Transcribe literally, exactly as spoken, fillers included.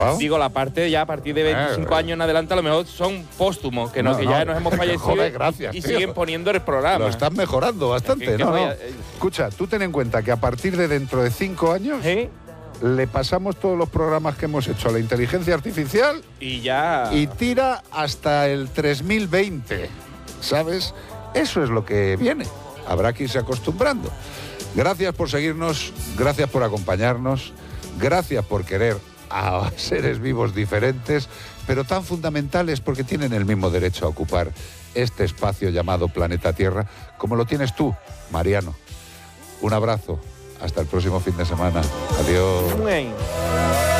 ¿Oh? Digo, la parte ya a partir de veinticinco eh, años en adelante a lo mejor son póstumos, que, no, no, que no, ya nos hemos fallecido. joder, gracias, y tío. siguen poniendo el programa. Lo están mejorando bastante, Es que, que ¿no? voy no. a- eh. Escucha, tú ten en cuenta que a partir de dentro de cinco años ¿Sí? le pasamos todos los programas que hemos hecho a la inteligencia artificial Y ya... y tira hasta el tres mil veinte, ¿sabes? Eso es lo que viene. Habrá que irse acostumbrando. Gracias por seguirnos, gracias por acompañarnos, gracias por querer a seres vivos diferentes, pero tan fundamentales porque tienen el mismo derecho a ocupar este espacio llamado Planeta Tierra, como lo tienes tú, Mariano. Un abrazo, hasta el próximo fin de semana. Adiós. Muy bien.